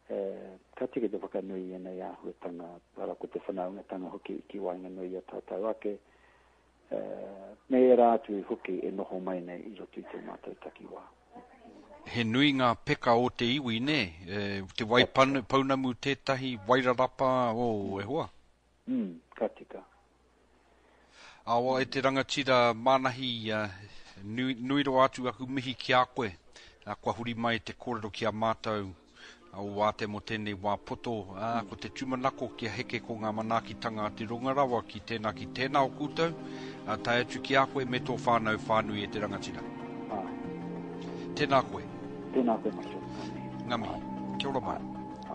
ka tiki te whakanui e nei ahuatanga, para ko te whanaunga tanga hoki ki wainga nui a tātou ake, me e rātu hoki e noho mai nei I roto I te mātou taki wā. He nui ngā peka o te iwi, ne? Te wai paunamu tētahi wairarapa o e hoa? Ka tika. Awa e te rangatira manahi nui ro atu aku mihi ki a koe, kua huri mai te kōrero ki a mātou, au wāte mo tēnei wā poto, ko te tumanako kia heke ko ngā manakitanga te rongarawa ki tēnā o kūtou, tai atu ki a koe me tō whānau whānui e te rangatira. Tēnā koe. Tēnā koe macho. Ngami, kia ora mai.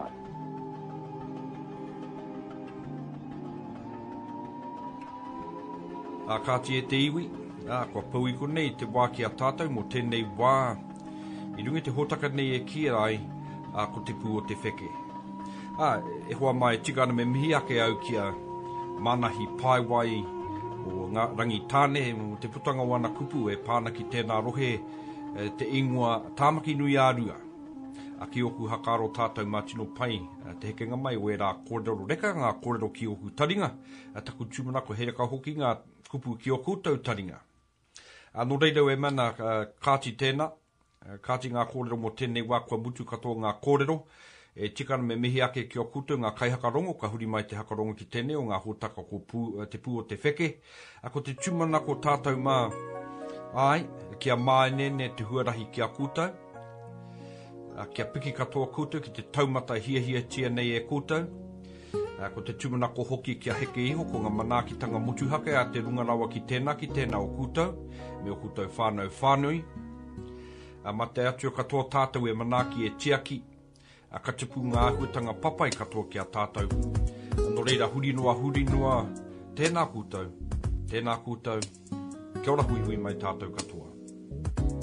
Kāti e te iwi, kua pau I konei te wā ki a tātou mo tēnei wā. I rungi te hotaka nei e kia ai, ko te pū o te wheke. E hoa mai tika ana me mihi ake au ki a manahi paiwai o ngā rangi tāne, mo te putanga wana kupu e pāna ki tēnā rohe te ingoa tāmaki nui ārua. Ki oku hakaro tātou mātino pai, te hekenga mai o e rā kōrero reka ngā kōrero ki oku taringa, taku tūmanako he reka hoki ngā kupu ki o kūtou taringa. No reirau e mana kāti tēnā, kāti ngā kōrero mo tēnei wā kua mutu katoa ngā kōrero, e tikana me mihi ake ki o kūtou ngā kaihakarongo, ka huri mai te hakarongo ki tēnei o ngā hōtaka ko te pū o te wheke, ko te tūmanako tātou mā, ai, kia māenene te huarahi ki a kūtou, kia piki katoa kūtou ki te taumata hia tia nei e kūtou, ko te tumanako hoki kia heke iho ko ngā manakitanga motuhake a te rungarawa ki tēnā o kūtou, me o kūtou whānui. Ma te atu katoa tātou e manaki e tiaki, ka tipu ngā ahuatanga papai katoa ki a tātou. No reira huri noa, tēnā kūtou, kia ora hui mai tātou katoa.